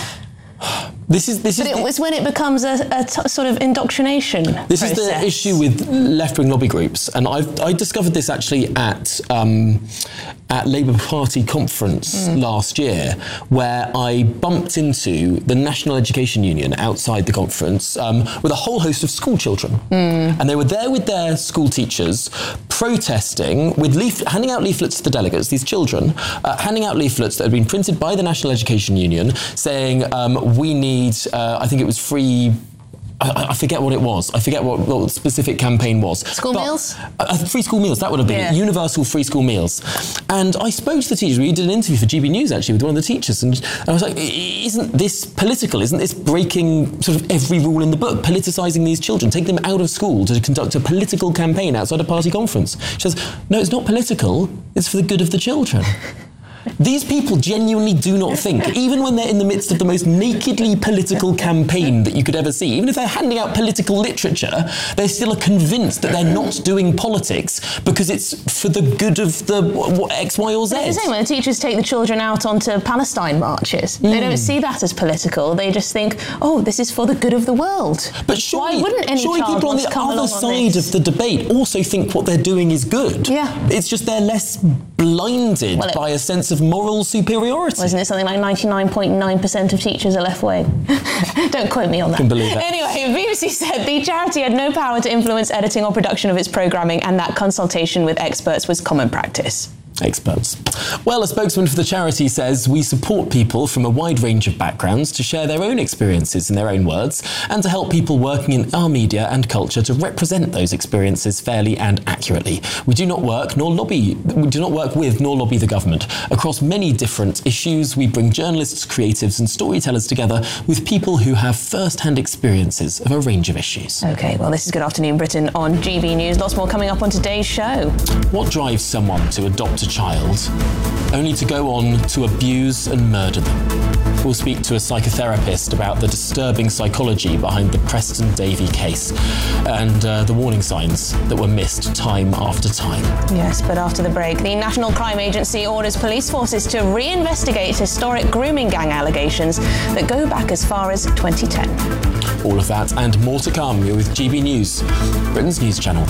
This is this but is it was when it becomes a, a t- sort of indoctrination This process. is the issue with left-wing lobby groups, and I've I discovered this actually at um, at Labour Party conference mm. last year, where I bumped into the National Education Union outside the conference um, with a whole host of school children, mm. and they were there with their school teachers protesting, with leaf- handing out leaflets to the delegates. These children uh, handing out leaflets that had been printed by the National Education Union, saying um, we need. Uh, I think it was free. I, I forget what it was. I forget what, what the specific campaign was. School but, meals? Uh, free school meals, that would have been yeah. it. Universal free school meals. And I spoke to the teachers. We did an interview for G B News, actually, with one of the teachers. And I was like, isn't this political? Isn't this breaking sort of every rule in the book? Politicising these children, take them out of school to conduct a political campaign outside a party conference. She says, no, it's not political. It's for the good of the children. These people genuinely do not think, even when they're in the midst of the most nakedly political campaign that you could ever see, even if they're handing out political literature, they still are convinced that they're not doing politics because it's for the good of the what, X, Y or Z. It's the same when the teachers take the children out onto Palestine marches. Mm. They don't see that as political. They just think, oh, this is for the good of the world. But surely, Why wouldn't any surely child people on want the to come other along side of the debate also think what they're doing is good. Yeah. It's just they're less blinded well, it, by a sense of moral superiority. Well, isn't it something like ninety-nine point nine percent of teachers are left-wing? Don't quote me on that. Can believe that. Anyway, B B C said the charity had no power to influence editing or production of its programming, and that consultation with experts was common practice. Experts. Well, a spokesman for the charity says we support people from a wide range of backgrounds to share their own experiences in their own words and to help people working in our media and culture to represent those experiences fairly and accurately. We do not work nor lobby, we do not work with nor lobby the government. Across many different issues, we bring journalists, creatives and storytellers together with people who have first-hand experiences of a range of issues. OK, well, this is Good Afternoon Britain on G B News. Lots more coming up on today's show. What drives someone to adopt a child, only to go on to abuse and murder them? We'll speak to a psychotherapist about the disturbing psychology behind the Preston Davey case and uh, the warning signs that were missed time after time. Yes, but after the break, the National Crime Agency orders police forces to reinvestigate historic grooming gang allegations that go back as far as twenty ten. All of that and more to come. You're with G B News, Britain's news channel.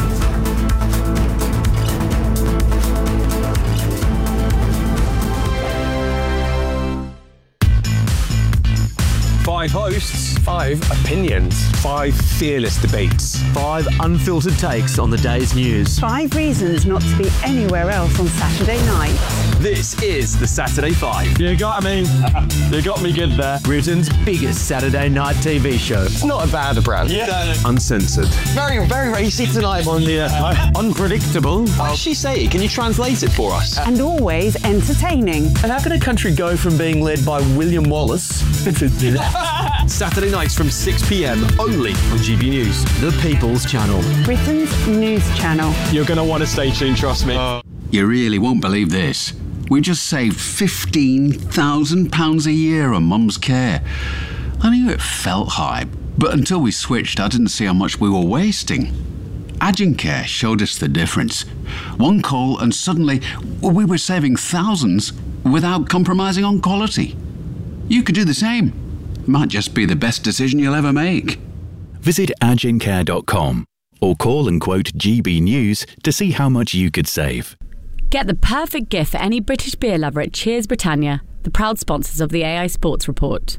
Five hosts, five opinions, five fearless debates, five unfiltered takes on the day's news. Five reasons not to be anywhere else on Saturday night. This is the Saturday Five. You got me. You got me good there. Britain's biggest Saturday night T V show. It's not a bad brand. Yeah. Uncensored. Very, very racy tonight. On the uh, unpredictable. What did she say? Can you translate it for us? And always entertaining. And how can a country go from being led by William Wallace Saturday nights from six p.m. only on G B News, the People's Channel. Britain's news channel. You're going to want to stay tuned, trust me. Uh, you really won't believe this. We just saved fifteen thousand pounds a year on Mum's care. I knew it felt high, but until we switched, I didn't see how much we were wasting. Agincare showed us the difference. One call and suddenly we were saving thousands without compromising on quality. You could do the same. Might just be the best decision you'll ever make. Visit agincare dot com or call and quote G B News to see how much you could save. Get the perfect gift for any British beer lover at Cheers Britannia, the proud sponsors of the A I Sports Report.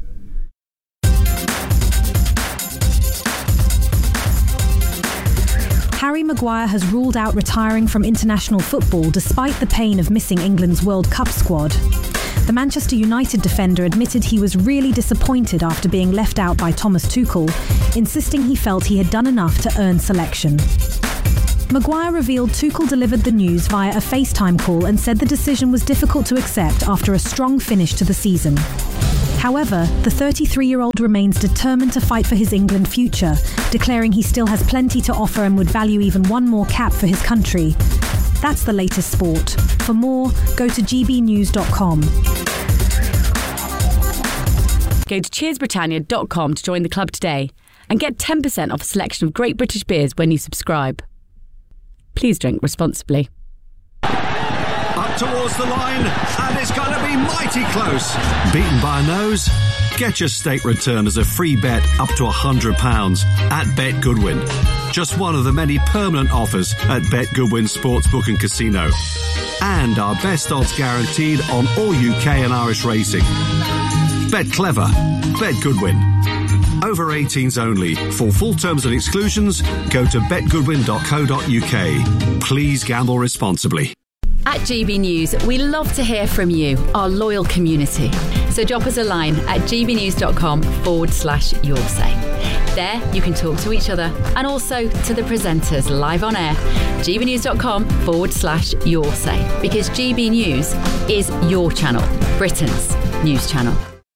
Harry Maguire has ruled out retiring from international football despite the pain of missing England's World Cup squad. The Manchester United defender admitted he was really disappointed after being left out by Thomas Tuchel, insisting he felt he had done enough to earn selection. Maguire revealed Tuchel delivered the news via a FaceTime call and said the decision was difficult to accept after a strong finish to the season. However, the thirty-three-year-old remains determined to fight for his England future, declaring he still has plenty to offer and would value even one more cap for his country. That's the latest sport. For more, go to g b news dot com. Go to cheers britannia dot com to join the club today and get ten percent off a selection of great British beers when you subscribe. Please drink responsibly. Up towards the line, and it's going to be mighty close. Beaten by a nose? Get your stake return as a free bet up to one hundred pounds at Bet Goodwin. Just one of the many permanent offers at Bet Goodwin Sportsbook and Casino. And our best odds guaranteed on all U K and Irish racing. Bet clever. Bet Goodwin. Over eighteens only. For full terms and exclusions, go to bet goodwin dot co dot u k. Please gamble responsibly. At G B News, we love to hear from you, our loyal community. So drop us a line at gbnews.com forward slash your say. There, you can talk to each other and also to the presenters live on air. gbnews.com forward slash your say. Because G B News is your channel, Britain's news channel.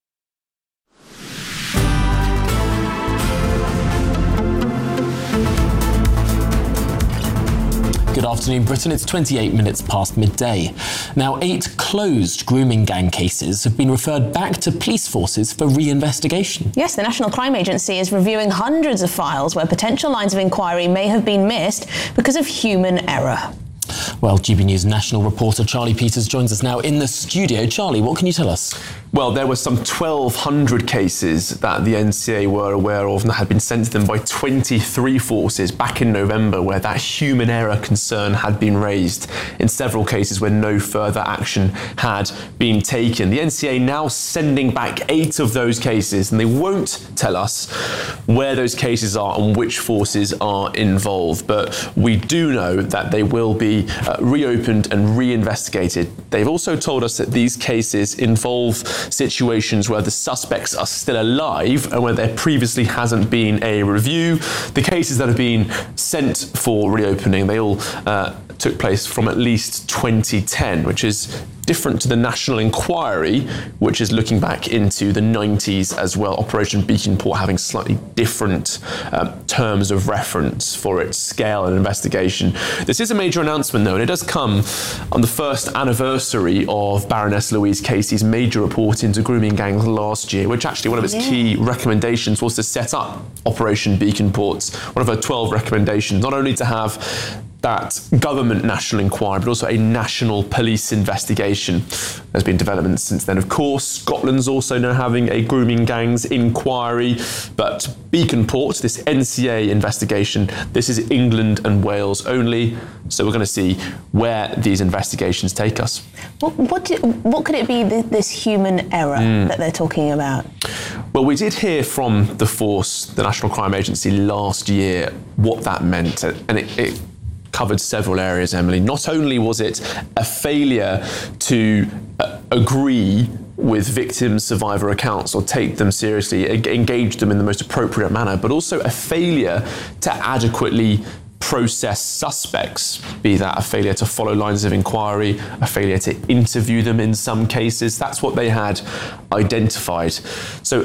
Good afternoon, Britain. It's twenty-eight minutes past midday. Now, eight closed grooming gang cases have been referred back to police forces for re-investigation. Yes, the National Crime Agency is reviewing hundreds of files where potential lines of inquiry may have been missed because of human error. Well, G B News national reporter Charlie Peters joins us now in the studio. Charlie, what can you tell us? Well, there were some twelve hundred cases that the N C A were aware of and that had been sent to them by twenty-three forces back in November, where that human error concern had been raised in several cases where no further action had been taken. The N C A now sending back eight of those cases, and they won't tell us where those cases are and which forces are involved. But we do know that they will be uh, reopened and re-investigated. They've also told us that these cases involve situations where the suspects are still alive and where there previously hasn't been a review. The cases that have been sent for reopening, they all uh, took place from at least twenty ten, which is different to the National Inquiry, which is looking back into the nineties as well. Operation Beacon Port having slightly different um, terms of reference for its scale and investigation. This is a major announcement, though, and it does come on the first anniversary of Baroness Louise Casey's major report into grooming gangs last year, which actually one of its yeah. key recommendations was to set up Operation Beacon Port. One of her twelve recommendations, not only to have that government national inquiry, but also a national police investigation. There's been developments since then, of course. Scotland's also now having a grooming gangs inquiry, but Beacon Port, this N C A investigation, this is England and Wales only. So we're going to see where these investigations take us. What what, do, what could it be, this human error mm. that they're talking about? Well, we did hear from the force, the National Crime Agency, last year what that meant, and it, it covered several areas, Emily. Not only was it a failure to uh, agree with victim survivor accounts or take them seriously, engage them in the most appropriate manner, but also a failure to adequately process suspects, be that a failure to follow lines of inquiry, a failure to interview them in some cases. That's what they had identified. So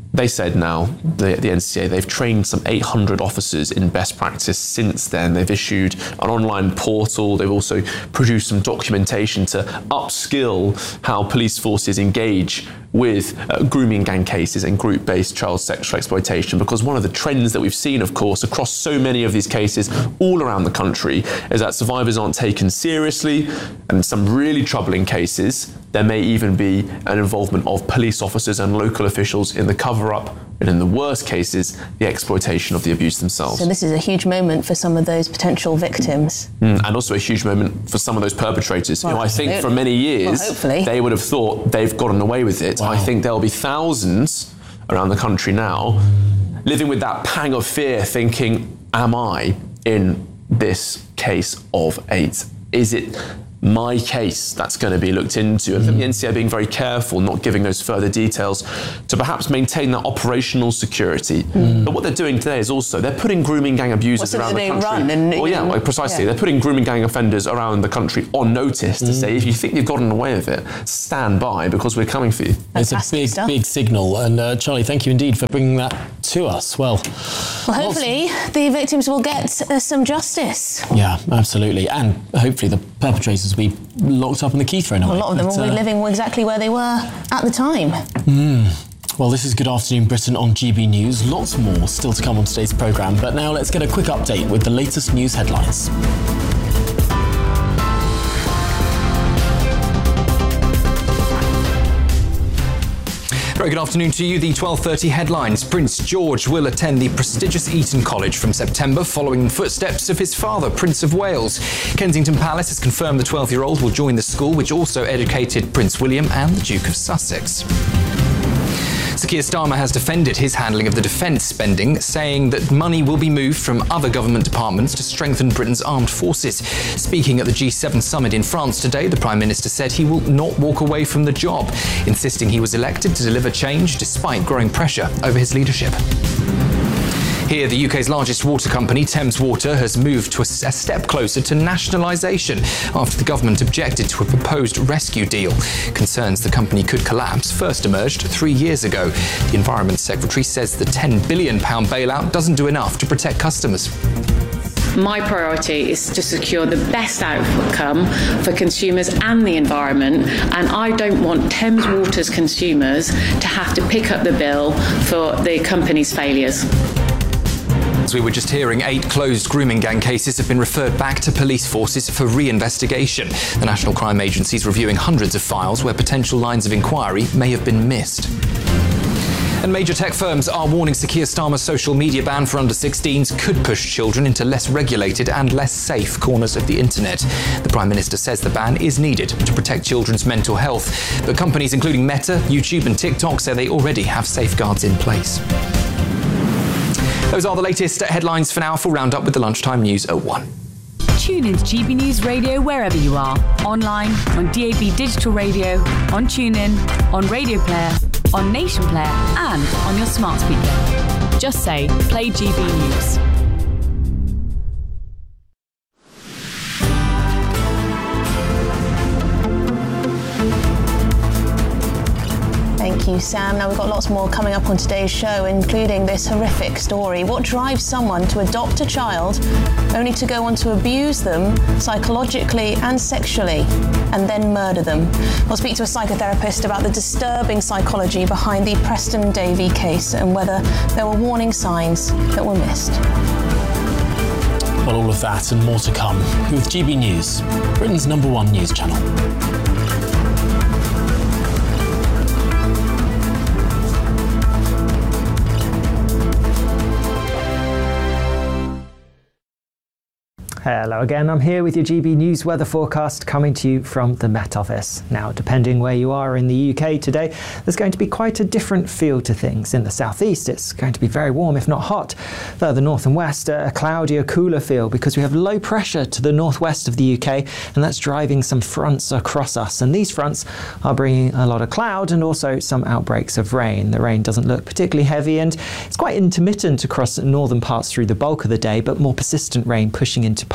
they said now, the, the N C A, they've trained some eight hundred officers in best practice since then. They've issued an online portal. They've also produced some documentation to upskill how police forces engage with uh, grooming gang cases and group-based child sexual exploitation, because one of the trends that we've seen, of course, across so many of these cases all around the country is that survivors aren't taken seriously, and in some really troubling cases there may even be an involvement of police officers and local officials in the cover-up, and in the worst cases, the exploitation of the abuse themselves. So this is a huge moment for some of those potential victims. Mm, and also a huge moment for some of those perpetrators. Well, you know, I think for many years, well, hopefully. they would have thought they've gotten away with it. Wow. I think there'll be thousands around the country now living with that pang of fear, thinking, am I in this case of eight? Is it my case that's going to be looked into? And mm. the N C A being very careful, not giving those further details to perhaps maintain that operational security. Mm. But what they're doing today is also, they're putting grooming gang abusers well, so around the they country. Run and, well, yeah, like precisely. Yeah. They're putting grooming gang offenders around the country on notice mm. to say, if you think you've gotten away with it, stand by, because we're coming for you. It's a big, stuff. big signal. And uh, Charlie, thank you indeed for bringing that to us. Well, well hopefully lots... the victims will get uh, some justice. Yeah, absolutely. And hopefully the perpetrators will be locked up in the Keithrow now. A lot of them but, will be uh, living exactly where they were at the time. Mm. Well, this is Good Afternoon Britain on G B News. Lots more still to come on today's programme, but now let's get a quick update with the latest news headlines. Very good afternoon to you. The twelve thirty headlines. Prince George will attend the prestigious Eton College from September, following the footsteps of his father, Prince of Wales. Kensington Palace has confirmed the twelve-year-old will join the school, which also educated Prince William and the Duke of Sussex. Sir Keir Starmer has defended his handling of the defence spending, saying that money will be moved from other government departments to strengthen Britain's armed forces. Speaking at the G seven summit in France today, the Prime Minister said he will not walk away from the job, insisting he was elected to deliver change despite growing pressure over his leadership. Here, the U K's largest water company, Thames Water, has moved to a, a step closer to nationalisation after the government objected to a proposed rescue deal. Concerns the company could collapse first emerged three years ago. The Environment Secretary says the ten billion pounds bailout doesn't do enough to protect customers. My priority is to secure the best outcome for consumers and the environment, and I don't want Thames Water's consumers to have to pick up the bill for the company's failures. As we were just hearing, eight closed grooming gang cases have been referred back to police forces for re-investigation. The National Crime Agency is reviewing hundreds of files where potential lines of inquiry may have been missed. And major tech firms are warning Sir Keir Starmer's social media ban for under sixteens could push children into less regulated and less safe corners of the internet. The Prime Minister says the ban is needed to protect children's mental health. But companies including Meta, YouTube and TikTok say they already have safeguards in place. Those are the latest headlines for now. Full roundup with the lunchtime news at one. Tune in to G B News Radio wherever you are. Online, on D A B Digital Radio, on TuneIn, on Radio Player, on Nation Player and on your smart speaker. Just say, play G B News. Thank you, Sam. Now, we've got lots more coming up on today's show, including this horrific story. What drives someone to adopt a child only to go on to abuse them psychologically and sexually and then murder them? We'll speak to a psychotherapist about the disturbing psychology behind the Preston Davey case and whether there were warning signs that were missed. Well, all of that and more to come with G B News, Britain's number one news channel. Hello again, I'm here with your G B News weather forecast coming to you from the Met Office. Now, depending where you are in the U K today, there's going to be quite a different feel to things. In the southeast, it's going to be very warm, if not hot. Further north and west, a cloudier, cooler feel because we have low pressure to the northwest of the U K, and that's driving some fronts across us. And these fronts are bringing a lot of cloud and also some outbreaks of rain. The rain doesn't look particularly heavy and it's quite intermittent across northern parts through the bulk of the day, but more persistent rain pushing into parts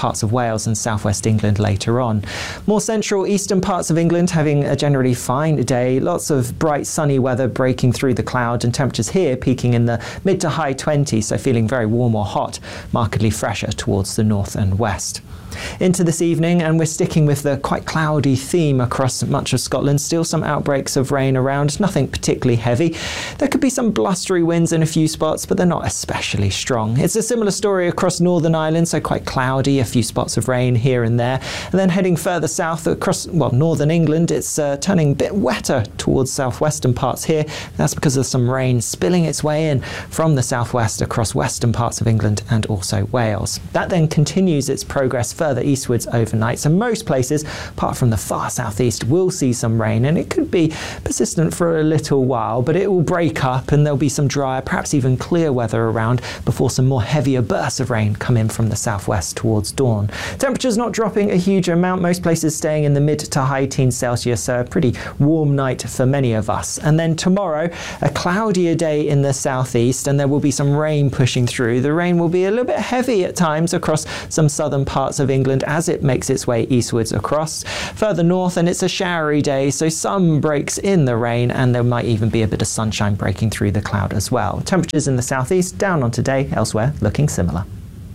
parts of Wales and southwest England later on. More central eastern parts of England having a generally fine day. Lots of bright sunny weather breaking through the cloud, and temperatures here peaking in the mid to high twenties, so feeling very warm or hot, markedly fresher towards the north and west. Into this evening, and we're sticking with the quite cloudy theme across much of Scotland. Still some outbreaks of rain around, nothing particularly heavy. There could be some blustery winds in a few spots, but they're not especially strong. It's a similar story across Northern Ireland, so quite cloudy, a few spots of rain here and there. And then heading further south across, well, northern England, it's uh, turning a bit wetter towards southwestern parts here. That's because of some rain spilling its way in from the southwest across western parts of England and also Wales. That then continues its progress further eastwards overnight, so most places apart from the far southeast will see some rain, and it could be persistent for a little while, but it will break up and there'll be some drier, perhaps even clear weather around before some more heavier bursts of rain come in from the southwest towards dawn. Temperatures not dropping a huge amount, most places staying in the mid to high teens Celsius, so a pretty warm night for many of us. And then tomorrow, a cloudier day in the southeast, and there will be some rain pushing through. The rain will be a little bit heavy at times across some southern parts of England as it makes its way eastwards across. Further north, and it's a showery day, so some breaks in the rain, and there might even be a bit of sunshine breaking through the cloud as well. Temperatures in the southeast down on today, elsewhere looking similar.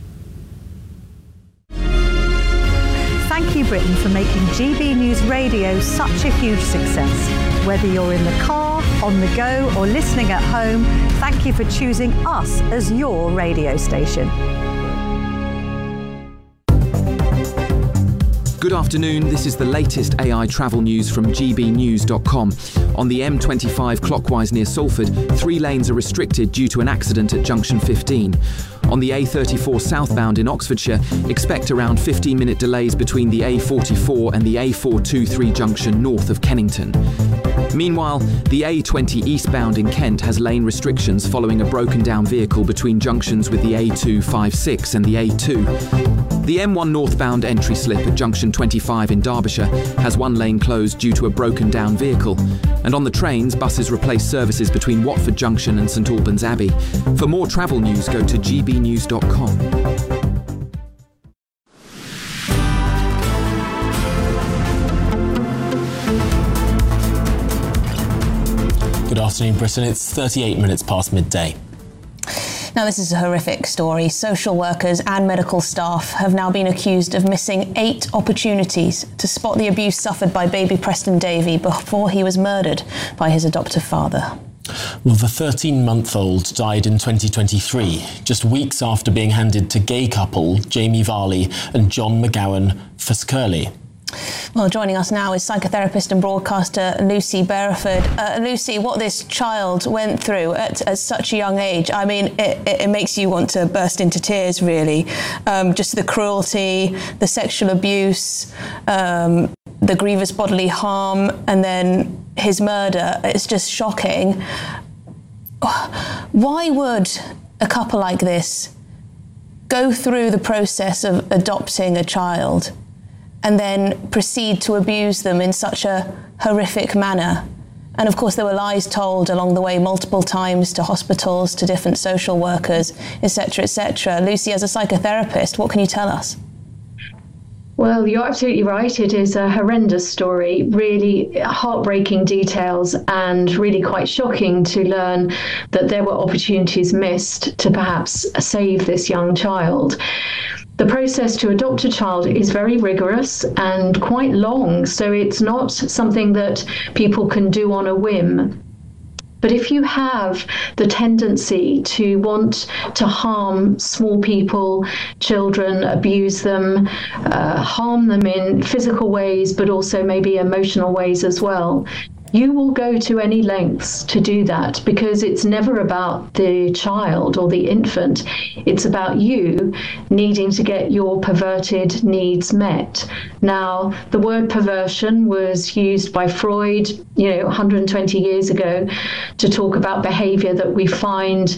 Thank you, Britain, for making G B News Radio such a huge success. Whether you're in the car, on the go, or listening at home, thank you for choosing us as your radio station. Good afternoon, this is the latest A I travel news from G B news dot com. On the M twenty-five clockwise near Salford, three lanes are restricted due to an accident at junction fifteen. On the A thirty-four southbound in Oxfordshire, expect around fifteen minute delays between the A forty-four and the A four twenty-three junction north of Kennington. Meanwhile, the A twenty eastbound in Kent has lane restrictions following a broken down vehicle between junctions with the A two fifty-six and the A two. The M one northbound entry slip at junction twenty-five in Derbyshire has one lane closed due to a broken down vehicle. And on the trains, buses replace services between Watford Junction and St Albans Abbey. For more travel news, go to G B news dot com. Good afternoon, Britain. It's thirty-eight minutes past midday. Now, this is a horrific story. Social workers and medical staff have now been accused of missing eight opportunities to spot the abuse suffered by baby Preston Davey before he was murdered by his adoptive father. Well, the thirteen-month-old died in twenty twenty-three, just weeks after being handed to gay couple Jamie Varley and John McGowan Foscurley. Well, joining us now is psychotherapist and broadcaster Lucy Bereford. Uh, Lucy, what this child went through at, at such a young age, I mean, it, it, it makes you want to burst into tears, really. Um, just the cruelty, the sexual abuse, um, the grievous bodily harm, and then his murder. It's just shocking. Why would a couple like this go through the process of adopting a child and then proceed to abuse them in such a horrific manner? And of course, there were lies told along the way multiple times to hospitals, to different social workers, et cetera, et cetera. Lucy, as a psychotherapist, what can you tell us? Well, you're absolutely right. It is a horrendous story, really heartbreaking details, and really quite shocking to learn that there were opportunities missed to perhaps save this young child. The process to adopt a child is very rigorous and quite long, so it's not something that people can do on a whim. But if you have the tendency to want to harm small people, children, abuse them, uh, harm them in physical ways, but also maybe emotional ways as well, you will go to any lengths to do that, because it's never about the child or the infant. It's about you needing to get your perverted needs met. Now, the word perversion was used by Freud, you know, one hundred twenty years ago to talk about behavior that we find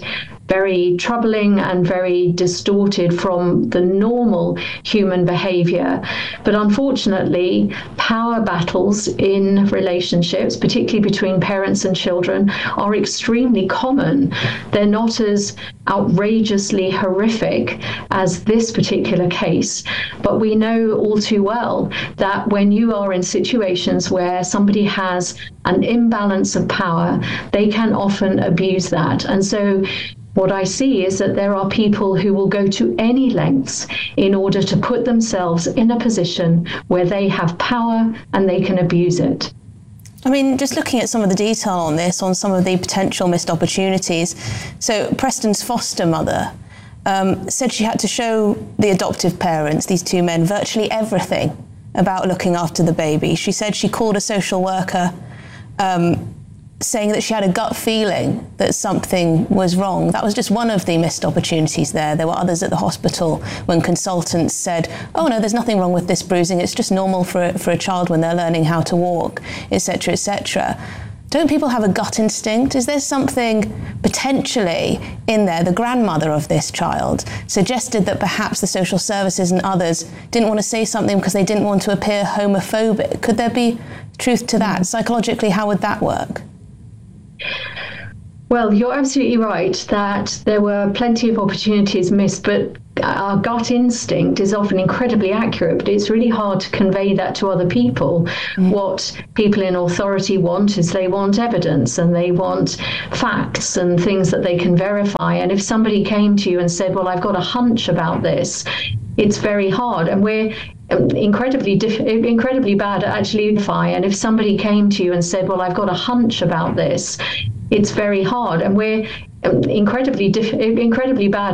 very troubling and very distorted from the normal human behavior. But unfortunately, power battles in relationships, particularly between parents and children, are extremely common. They're not as outrageously horrific as this particular case, but we know all too well that when you are in situations where somebody has an imbalance of power, they can often abuse that. And so what I see is that there are people who will go to any lengths in order to put themselves in a position where they have power and they can abuse it. I mean, just looking at some of the detail on this, on some of the potential missed opportunities. So Preston's foster mother um, said she had to show the adoptive parents, these two men, virtually everything about looking after the baby. She said she called a social worker um, saying that she had a gut feeling that something was wrong. That was just one of the missed opportunities there. There were others at the hospital when consultants said, oh no, there's nothing wrong with this bruising, it's just normal for a, for a child when they're learning how to walk, et cetera, et cetera. Don't people have a gut instinct? Is there something potentially in there? The grandmother of this child suggested that perhaps the social services and others didn't want to say something because they didn't want to appear homophobic. Could there be truth to that? Psychologically, how would that work? Well, you're absolutely right that there were plenty of opportunities missed, but our gut instinct is often incredibly accurate, but it's really hard to convey that to other people. Mm. What people in authority want is they want evidence and they want facts and things that they can verify. And if somebody came to you and said, well, I've got a hunch about this, it's very hard. And we're incredibly diff- incredibly bad at actually verify. And if somebody came to you and said, well, I've got a hunch about this, it's very hard. And we're incredibly diff- incredibly bad